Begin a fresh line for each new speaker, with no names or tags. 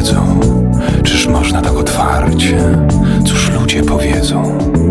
wiedzą. Czyż można tak otwarcie? Cóż ludzie powiedzą?